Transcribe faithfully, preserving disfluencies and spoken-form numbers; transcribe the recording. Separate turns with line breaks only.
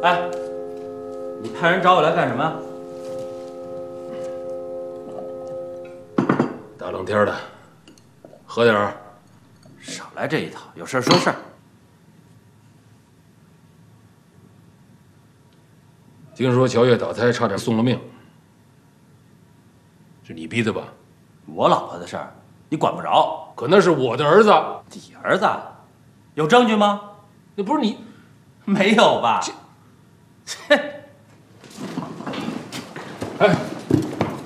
哎，你派人找我来干什么？
大冷天的，喝点儿。
少来这一套，有事说事儿。
听说乔月打胎差点送了命，是你逼的吧？
我老婆的事儿，你管不着。
可那是我的儿子。
你儿子？有证据吗？
那不是你，
没有吧？
这，
切！
哎。